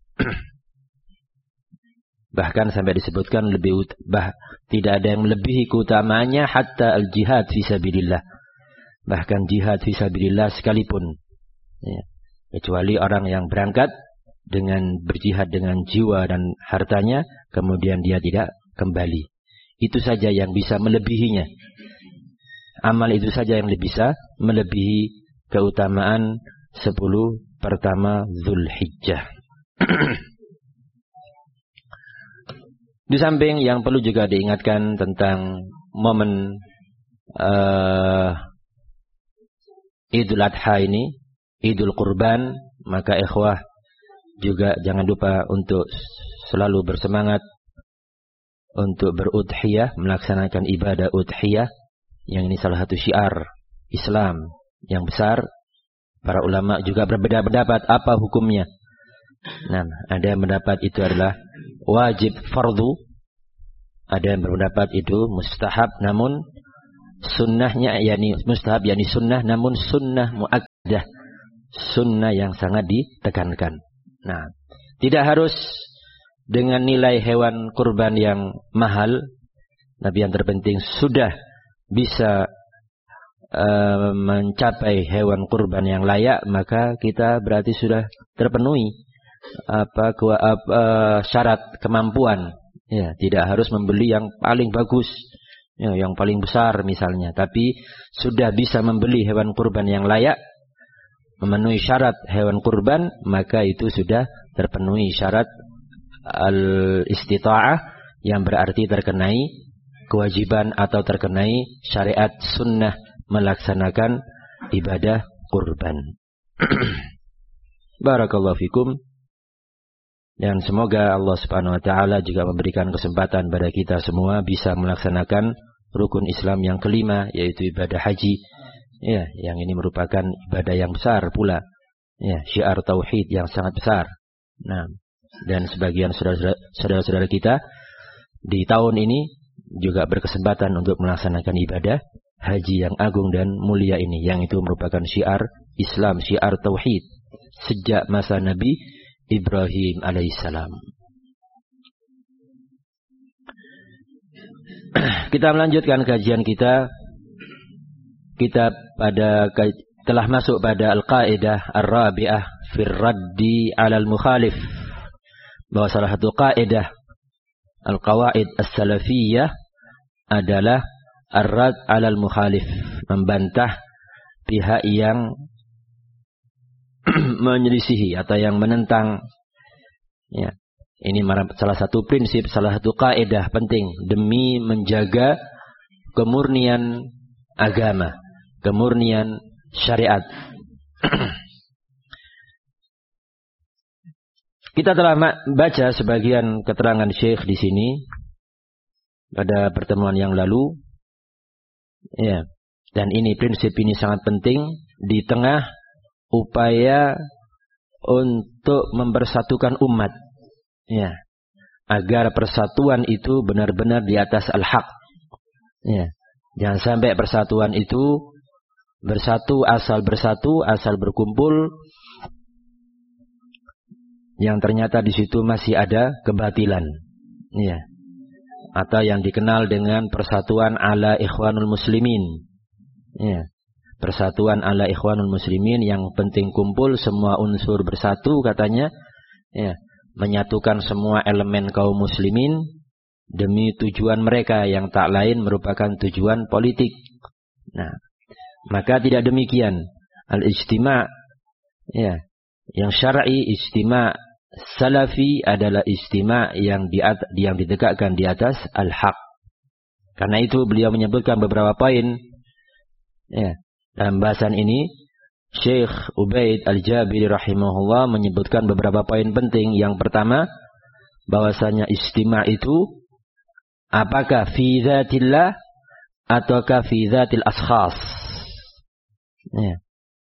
Bahkan sampai disebutkan lebih bah, tidak ada yang melebihi keutamaannya hatta al-jihad fisabilillah. Bahkan jihad fisabilillah sekalipun, ya, kecuali orang yang berangkat dengan berjihad dengan jiwa dan hartanya, kemudian dia tidak kembali. Itu saja yang bisa melebihinya. Amal itu saja yang bisa melebihi keutamaan sepuluh pertama Dzulhijjah. Di samping yang perlu juga diingatkan tentang momen uh, Idul Adha ini, Idul Kurban, maka ikhwah juga jangan lupa untuk selalu bersemangat untuk berudhiyah, melaksanakan ibadah udhiyah, yang ini salah satu syiar Islam yang besar. Para ulama juga berbeda pendapat apa hukumnya. Nah, ada yang mendapat itu adalah wajib fardu, ada yang berpendapat itu mustahab, namun sunnahnya yakni mustahab yakni sunnah, namun sunnah muakkadah, sunnah yang sangat ditekankan. Nah, tidak harus dengan nilai hewan kurban yang mahal, tapi yang terpenting sudah bisa uh, mencapai hewan kurban yang layak, maka kita berarti sudah terpenuhi apa, apa uh, syarat kemampuan. Ya, tidak harus membeli yang paling bagus, ya, yang paling besar misalnya, tapi sudah bisa membeli hewan kurban yang layak, memenuhi syarat hewan kurban, maka itu sudah terpenuhi syarat al-istita'ah, yang berarti terkenai kewajiban atau terkenai syariat sunnah melaksanakan ibadah kurban. Barakallahu fikum. Dan semoga Allah Subhanahu wa taala juga memberikan kesempatan pada kita semua bisa melaksanakan rukun Islam yang kelima, yaitu ibadah haji. Ya, yang ini merupakan ibadah yang besar pula. Ya, syiar tauhid yang sangat besar. Nah, dan sebagian saudara-saudara kita di tahun ini juga berkesempatan untuk melaksanakan ibadah haji yang agung dan mulia ini, yang itu merupakan syiar Islam, syiar tauhid sejak masa Nabi Ibrahim alaihissalam. Kita melanjutkan kajian kita. Kita pada telah masuk pada al-qaidah ar-rabi'ah fi raddi 'ala al-mukhalif. Bahwa salah satu kaidah al-qawaid as-salafiyah adalah ar-radd 'ala al-mukhalif, membantah pihak yang menyelisihi atau yang menentang. Ya, ini salah satu prinsip, salah satu kaidah penting demi menjaga kemurnian agama, kemurnian syariat. Kita telah baca sebagian keterangan Syekh di sini pada pertemuan yang lalu. Ya, dan ini prinsip ini sangat penting di tengah upaya untuk mempersatukan umat, ya, agar persatuan itu benar-benar di atas al-haq. Ya, jangan sampai persatuan itu bersatu asal bersatu, asal berkumpul, yang ternyata di situ masih ada kebatilan, ya, atau yang dikenal dengan persatuan ala ikhwanul muslimin, ya. Persatuan ala ikhwanul muslimin, yang penting kumpul semua unsur bersatu katanya, ya, menyatukan semua elemen kaum muslimin demi tujuan mereka yang tak lain merupakan tujuan politik. Nah, maka tidak demikian. Al-ijtima', ya, yang syar'i, ijtima' salafi adalah ijtima' yang di yang ditegakkan di atas al-haq. Karena itu beliau menyebutkan beberapa poin, ya. Dalam bahasan ini Syekh Ubaid Al-Jabiri rahimahullah menyebutkan beberapa poin penting. Yang pertama, bahwasanya istima' itu apakah fi dzatillah ataukah fi dzatil ashkhas, ya,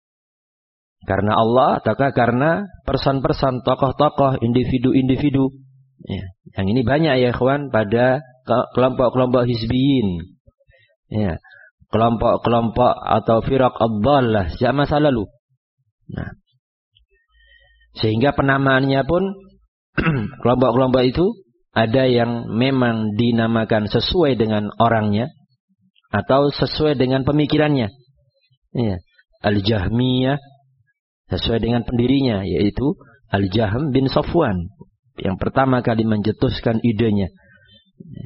karena Allah ataukah karena person-person, tokoh-tokoh, individu-individu, ya. Yang ini banyak ya ikhwan pada kelompok-kelompok hizbiyin, ya, kelompok-kelompok atau firaq ad-dhallah sejak masa lalu. Nah, sehingga penamaannya pun kelompok-kelompok itu ada yang memang dinamakan sesuai dengan orangnya atau sesuai dengan pemikirannya. Ya, Al-Jahmiyah sesuai dengan pendirinya, yaitu Al-Jahm bin Safwan, yang pertama kali mencetuskan idenya. Ya.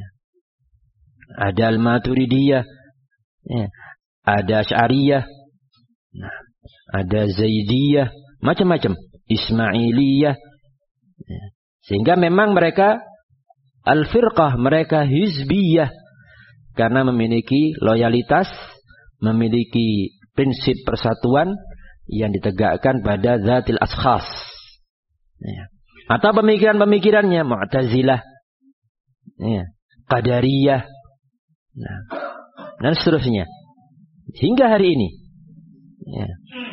Ada Al-Maturidiyah, ya, ada Asy'ariyah, nah, ada Zaidiyah, macam-macam, Ismailiyah, ya. Sehingga memang mereka al-firqah, mereka hizbiyah, karena memiliki loyalitas, memiliki prinsip persatuan yang ditegakkan pada zatil ashkhas, ya. Atau pemikiran-pemikirannya Mu'tazilah, ya, Qadariyah, nah, dan seterusnya hingga hari ini, ya.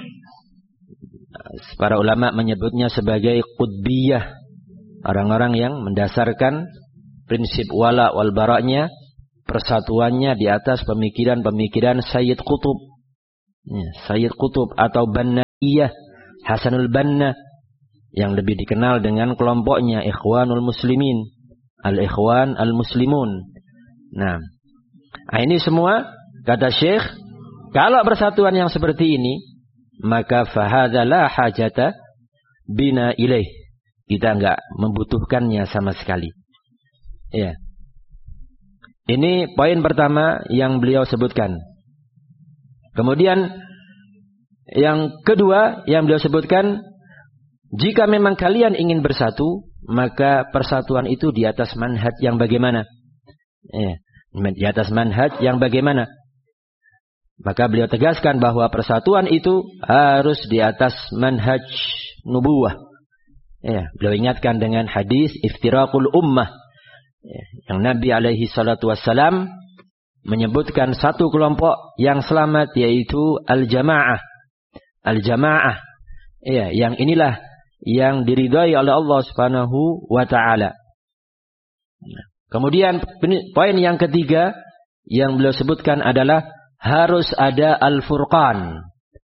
Para ulama menyebutnya sebagai qutbiyah, orang-orang yang mendasarkan prinsip wala wal baraknya, persatuannya di atas pemikiran-pemikiran Sayyid Qutb, ya, Sayyid Qutb atau Bannaiyah, Hasanul Banna yang lebih dikenal dengan kelompoknya Ikhwanul Muslimin, Al-Ikhwan Al-Muslimun. Nah, ini semua kata Syekh, kalau persatuan yang seperti ini, maka fahadza la hajata bina ilaih. Kita enggak membutuhkannya sama sekali. Ya. Ini poin pertama yang beliau sebutkan. Kemudian yang kedua yang beliau sebutkan, jika memang kalian ingin bersatu, maka persatuan itu di atas manhaj yang bagaimana? Ya, di atas manhaj yang bagaimana? Maka beliau tegaskan bahwa persatuan itu harus di atas manhaj nubuwah. Ya, beliau ingatkan dengan hadis iftiraqul ummah. Ya, yang Nabi alaihi salatu wassalam menyebutkan satu kelompok yang selamat, yaitu al-jamaah. Al-jamaah. Ya, yang inilah yang diridhai oleh Allah Subhanahu wa taala. Kemudian poin yang ketiga yang beliau sebutkan adalah harus ada al-furqan,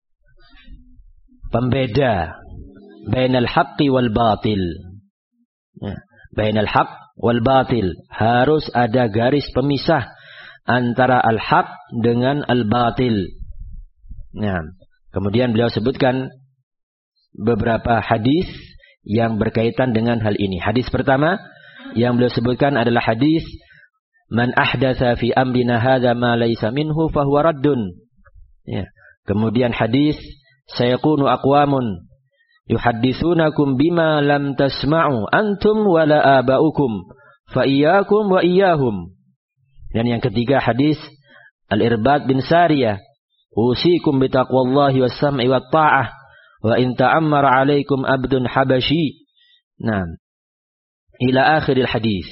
pembeda bainal haqqi wal batil. Ya, bainal haqq wal batil, harus ada garis pemisah antara al-haq dengan al-batil. Nah, kemudian beliau sebutkan beberapa hadis yang berkaitan dengan hal ini. Hadis pertama yang beliau sebutkan adalah hadis man ahdatsa fi amrina hadza ma laysa minhu fahuwa raddun. Ya. Kemudian hadis sayakunu aqwamun yuhadditsunakum bima lam tasma'u antum wala aba'ukum fa iyyakum wa iyyahum. Dan yang ketiga hadis Al-Irbad bin Sariyah, usikum bitaqwallahi was-sam'i wat-ta'ah wa in ta'ammara 'alaikum abdun habashi. Nah, ila akhiril hadis.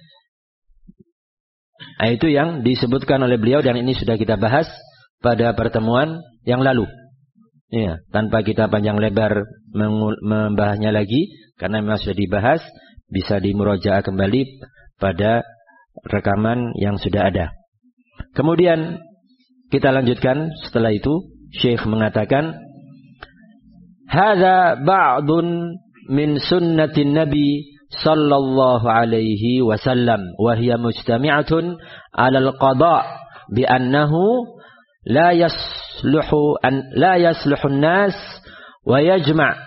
Nah, itu yang disebutkan oleh beliau dan ini sudah kita bahas pada pertemuan yang lalu. Ya, tanpa kita panjang lebar membahasnya lagi karena memang sudah dibahas, bisa dimurajaah kembali pada rekaman yang sudah ada. Kemudian kita lanjutkan setelah itu Syekh mengatakan hadza ba'dun min sunnatin nabi sallallahu alaihi wasallam wa hiya mujtami'atun 'ala al-qada' bi annahu la yasluhu an la yasluhu an-nas wa yajma'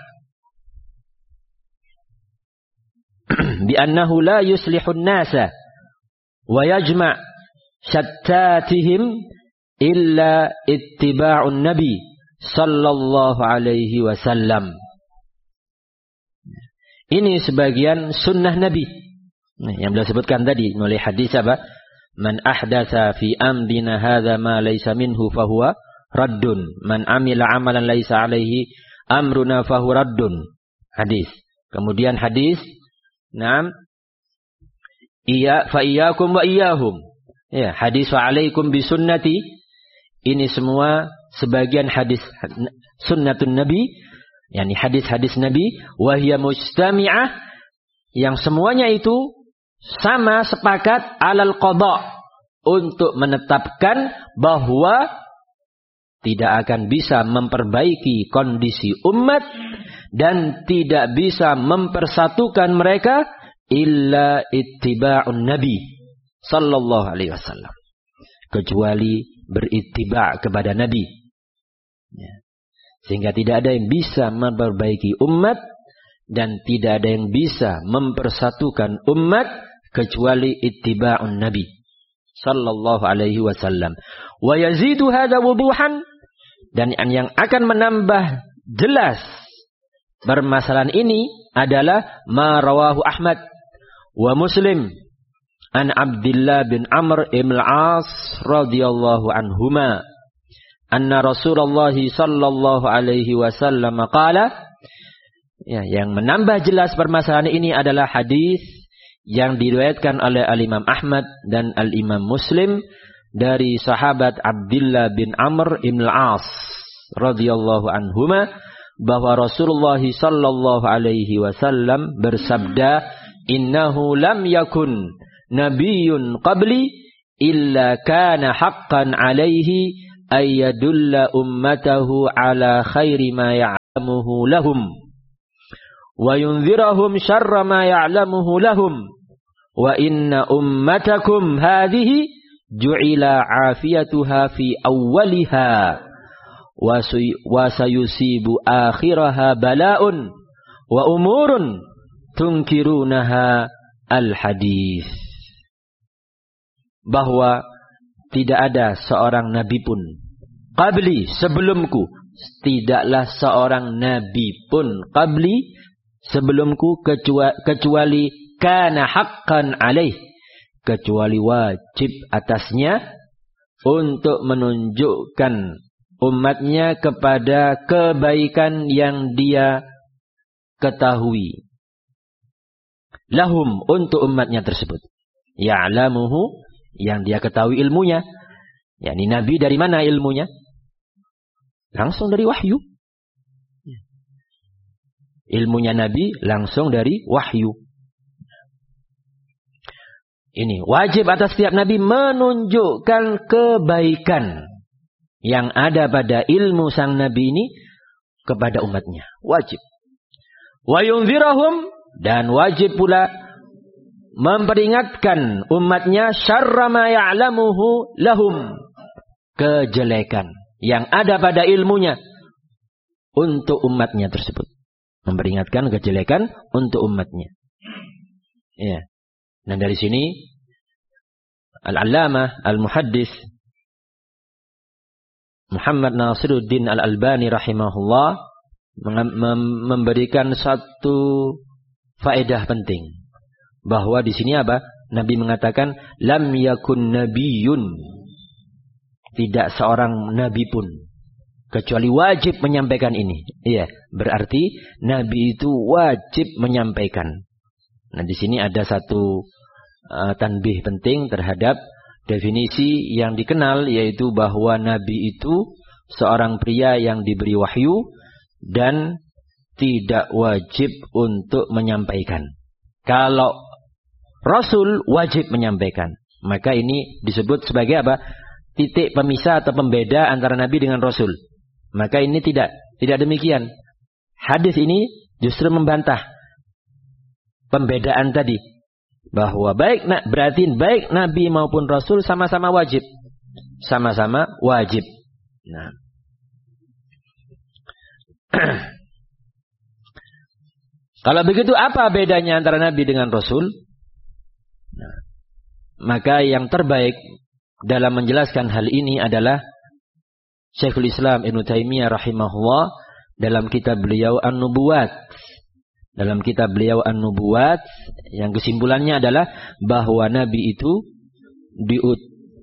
bi annahu la yuslihu an-nasa wa yajma' shattatihim illa ittiba'un nabi sallallahu alaihi wasallam. Ini sebagian sunnah Nabi. Nah, yang beliau sebutkan tadi mulai hadis apa? Man ahdatsa fi amrina hadza ma laysa minhu fahuwa raddun. Man amila amalan laysa alaihi amruna fahuwa raddun. Hadis. Kemudian hadis enam iya fa iyyakum wa iyyahum. Ya, hadis wa alaikum bi sunnati. Ini semua sebagian hadis sunnatun Nabi, yakni hadis-hadis Nabi, wahya mujtami'ah, yang semuanya itu sama sepakat alal qada, untuk menetapkan bahwa tidak akan bisa memperbaiki kondisi umat dan tidak bisa mempersatukan mereka illa ittiba'un nabi sallallahu alaihi wasallam, kecuali berittiba' kepada Nabi. Ya. Sehingga tidak ada yang bisa memperbaiki umat dan tidak ada yang bisa mempersatukan umat kecuali ittiba'un Nabi sallallahu alaihi wasallam. Wa yazidu hadza wuduhan, dan yang akan menambah jelas permasalahan ini adalah ma rawahu Ahmad wa Muslim an Abdullah bin Amr ibn al-As radhiyallahu anhuma anna Rasulullah sallallahu alaihi wasallam qala. Ya, yang menambah jelas permasalahan ini adalah hadis yang diriwayatkan oleh Al-Imam Ahmad dan Al-Imam Muslim dari sahabat Abdullah bin Amr ibn al-As radhiyallahu anhuma bahwa Rasulullah sallallahu alaihi wasallam bersabda, innahu lam yakun nabiyyun qabli illa kana haqqan alaihi ayyadulla ummatahu ala khairi ma ya'lam lahum wa yunzirahum syarra ma ya'lamuhu lahum wa inna ummatakum hadhihi ju'ila afiyatuha fi awwaliha wa sayusibu akhiraha bala'un wa umurun tunkirunaha al-hadis. Bahwa tidak ada seorang nabi pun qabli, sebelumku, tidaklah seorang nabi pun qabli, sebelumku, kecuali, kecuali kana haqqan alaih, kecuali wajib atasnya untuk menunjukkan umatnya kepada kebaikan yang dia ketahui. Lahum, untuk umatnya tersebut. Ya'lamuhu, yang dia ketahui ilmunya. yakni Nabi dari mana ilmunya? Langsung dari wahyu. Ilmunya Nabi langsung dari wahyu. Ini wajib atas setiap Nabi menunjukkan kebaikan yang ada pada ilmu sang Nabi ini kepada umatnya. Wajib. Wa yunzirahum, dan wajib pula memperingatkan umatnya syarra ma ya'lamuhu lahum, kejelekan yang ada pada ilmunya untuk umatnya tersebut. Memperingatkan kejelekan untuk umatnya. Ya. Dan dari sini Al-Allamah Al-Muhaddis Muhammad Nasiruddin Al-Albani rahimahullah memberikan satu faedah penting, bahwa di sini apa? Nabi mengatakan lam yakun nabiyyun, tidak seorang nabi pun kecuali wajib menyampaikan ini. Iya, berarti Nabi itu wajib menyampaikan. Nah, di sini ada satu uh, tanbih penting terhadap definisi yang dikenal, yaitu bahwa Nabi itu seorang pria yang diberi wahyu dan tidak wajib untuk menyampaikan. Kalau Rasul wajib menyampaikan, maka ini disebut sebagai apa? Titik pemisah atau pembeda antara Nabi dengan Rasul. Maka ini tidak, tidak demikian. Hadis ini justru membantah pembedaan tadi, bahwa baik berarti baik Nabi maupun Rasul sama-sama wajib, sama-sama wajib. Nah, kalau begitu apa bedanya antara Nabi dengan Rasul? Nah, maka yang terbaik dalam menjelaskan hal ini adalah Syekhul Islam Ibnu Taimiyah rahimahullah dalam kitab beliau An-Nubuwat. Dalam kitab beliau An-Nubuwat, yang kesimpulannya adalah bahwa Nabi itu diut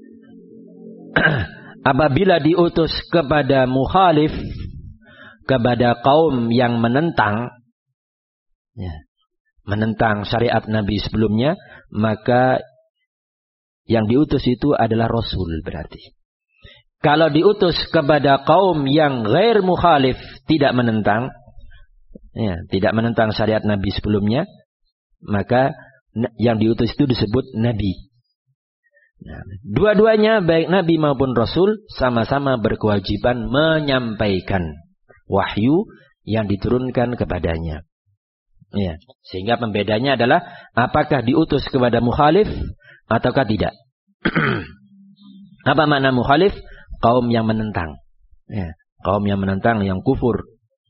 apabila diutus kepada mukhalif, kepada kaum yang menentang, ya, menentang syariat Nabi sebelumnya, maka yang diutus itu adalah Rasul berarti. Kalau diutus kepada kaum yang ghair mukhalif, tidak menentang, ya, tidak menentang syariat Nabi sebelumnya, maka yang diutus itu disebut Nabi. Nah, dua-duanya baik Nabi maupun Rasul sama-sama berkewajiban menyampaikan wahyu yang diturunkan kepadanya. Ya, sehingga pembedanya adalah apakah diutus kepada mukhalif ataukah tidak. Apa makna mukhalif? Kaum yang menentang. Ya, kaum yang menentang, yang kufur.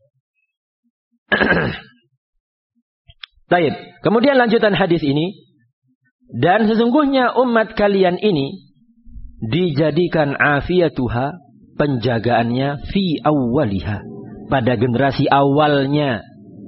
Baik, kemudian lanjutan hadis ini, dan sesungguhnya umat kalian ini dijadikan afiyatuha, penjagaannya fi awwaliha, pada generasi awalnya,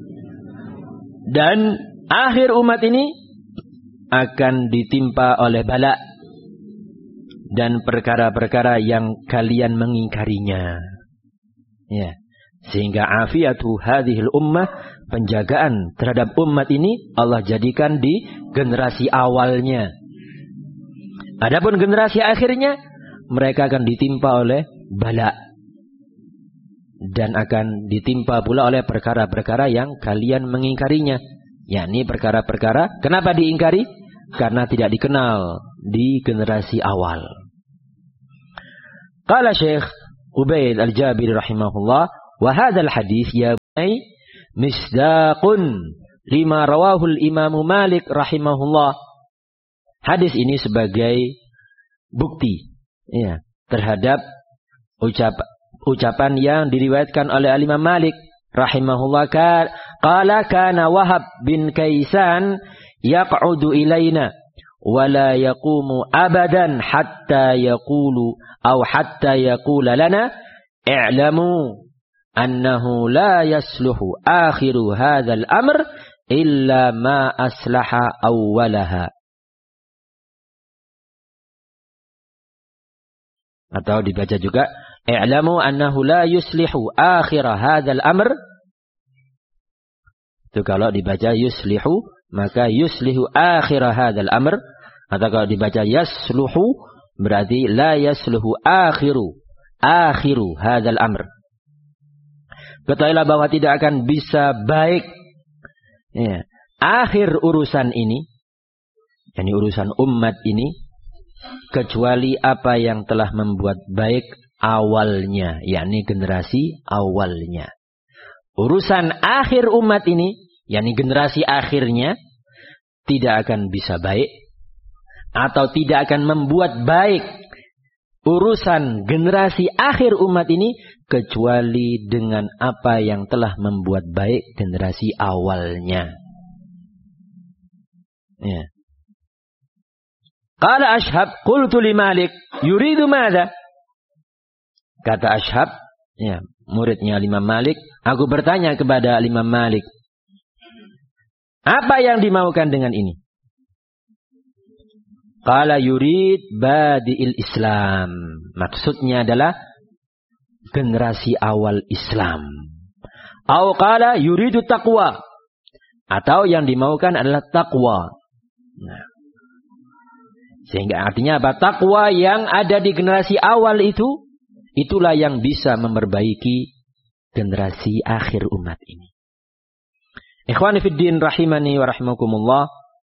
dan akhir umat ini akan ditimpa oleh bala dan perkara-perkara yang kalian mengingkarinya. Ya, sehingga afiyatu hadhil ummah, penjagaan terhadap umat ini Allah jadikan di generasi awalnya. Adapun generasi akhirnya mereka akan ditimpa oleh bala dan akan ditimpa pula oleh perkara-perkara yang kalian mengingkarinya. Yakni perkara-perkara, kenapa diingkari? Karena tidak dikenal di generasi awal. Qala Syekh Ubaid Al-Jabiri rahimahullah, wa hadzal hadis ya Ay misdaqun lima rawahul Imam Malik rahimahullah. Hadis ini sebagai bukti ya, terhadap ucap, ucapan yang diriwayatkan oleh Imam Malik rahimahullah. Qala kana Wahab bin Kaisan yaq'udu ilaina wa la yaqumu abadan hatta yaqulu aw hatta yaqula lana i'lamu annahu la yasluhu akhiru hadzal amr illa ma aslaha awwalaha. Atau dibaca juga i'lamu annahu la yuslihu akhir hadzal amr. Itu kalau dibaca yuslihu maka yuslihu akhir hadzal amr, atau kalau dibaca yasluhu berarti la yasluhu akhiru akhiru hadzal amr. Ketahuilah bahwa tidak akan bisa baik ya, akhir urusan ini, yakni urusan umat ini, kecuali apa yang telah membuat baik awalnya, yakni generasi awalnya. Urusan akhir umat ini, yakni generasi akhirnya, tidak akan bisa baik atau tidak akan membuat baik urusan generasi akhir umat ini kecuali dengan apa yang telah membuat baik generasi awalnya. Ya. Qala Ashhab qultu li Malik yuridu madza? Kata Ashhab, ya, muridnya Imam Malik, aku bertanya kepada Imam Malik, apa yang dimaukan dengan ini? Qala yurid badi'il Islam. Maksudnya adalah generasi awal Islam. Atau qala yuridu taqwa. Atau yang dimaukan adalah taqwa. Nah. Sehingga artinya apa? Taqwa yang ada di generasi awal itu, itulah yang bisa memperbaiki generasi akhir umat ini. Ikhwani fid din rahimani wa rahimakumullah.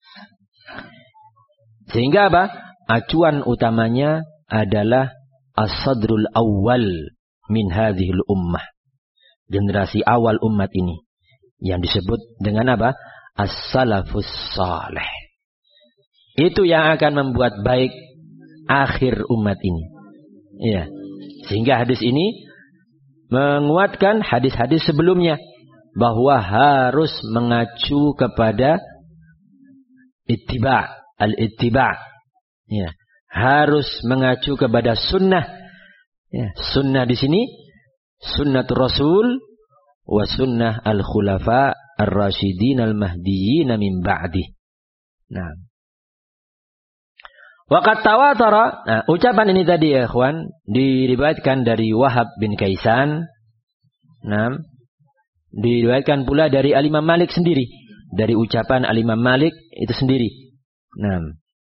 Sehingga apa? Acuan utamanya adalah as-sadrul awal min hadhil ummah. Generasi awal umat ini. Yang disebut dengan apa? As-salafus salih. Itu yang akan membuat baik akhir umat ini. Ya. Sehingga hadis ini menguatkan hadis-hadis sebelumnya. Bahwa harus mengacu kepada ittiba'. Al-ittiba'. Ya. Harus mengacu kepada sunnah. Ya. Sunnah di sini. Sunnatul Rasul. Wa sunnah al-khulafa ar-rasyidin al-mahdiyyin min ba'dih. Nah. Waqad tawatara, nah, ucapan ini tadi ya ikhwan, diriwayatkan dari Wahab bin Kaisan. Nah, diriwayatkan pula dari Al-Imam Malik sendiri, dari ucapan Al-Imam Malik itu sendiri. Nah,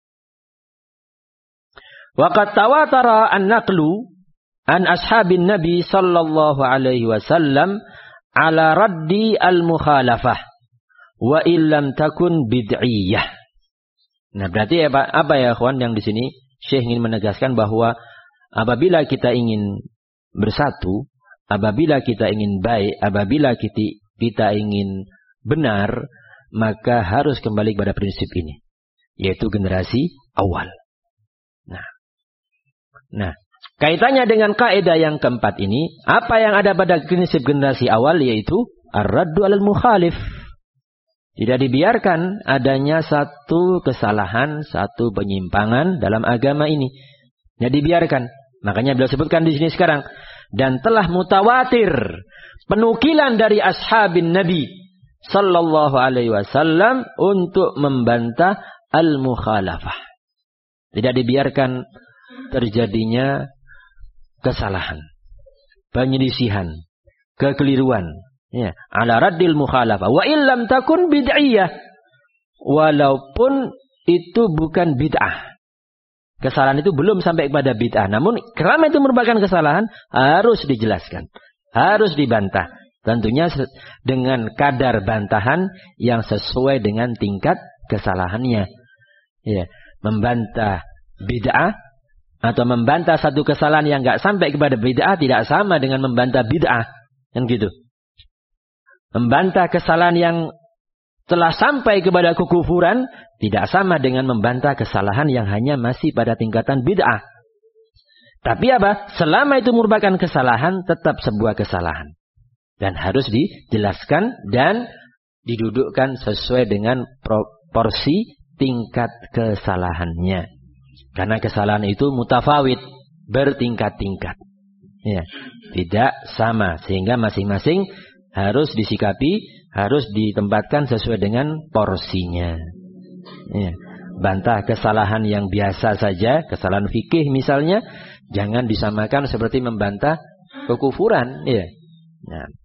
waqad tawatara an-naqlu an ashabin Nabi sallallahu alaihi wasallam ala raddi al-mukhalafah wa illam takun bid'iyah. Nah, berarti apa, apa ya kawan yang di sini Syekh ingin menegaskan bahwa apabila kita ingin bersatu, apabila kita ingin baik, apabila kita, kita ingin benar, maka harus kembali kepada prinsip ini, yaitu generasi awal. Nah, nah kaitannya dengan kaidah yang keempat ini, apa yang ada pada prinsip generasi awal yaitu ar-raddu alal mukhalif. Tidak dibiarkan adanya satu kesalahan, satu penyimpangan dalam agama ini. Tidak dibiarkan. Makanya beliau sebutkan di sini sekarang. Dan telah mutawatir penukilan dari ashabin Nabi sallallahu alaihi wasallam untuk membantah al-mukhalafah. Tidak dibiarkan terjadinya kesalahan, penyelisihan, kekeliruan. Ya, ala raddil mukhalafah wa illam takun bid'iyah, walaupun itu bukan bid'ah. Kesalahan itu belum sampai kepada bid'ah, namun karena itu merupakan kesalahan harus dijelaskan, harus dibantah. Tentunya dengan kadar bantahan yang sesuai dengan tingkat kesalahannya. Ya, membantah bid'ah atau membantah satu kesalahan yang enggak sampai kepada bid'ah tidak sama dengan membantah bid'ah. Kan gitu. Membantah kesalahan yang telah sampai kepada kekufuran tidak sama dengan membantah kesalahan yang hanya masih pada tingkatan bid'ah. Tapi apa? Selama itu merupakan kesalahan, tetap sebuah kesalahan. Dan harus dijelaskan dan didudukkan sesuai dengan proporsi tingkat kesalahannya. Karena kesalahan itu mutafawid, bertingkat-tingkat. Ya, tidak sama. Sehingga masing-masing harus disikapi, harus ditempatkan sesuai dengan porsinya. Ya. Bantah kesalahan yang biasa saja, kesalahan fikih misalnya, jangan disamakan seperti membantah kekufuran. Ya. Nah.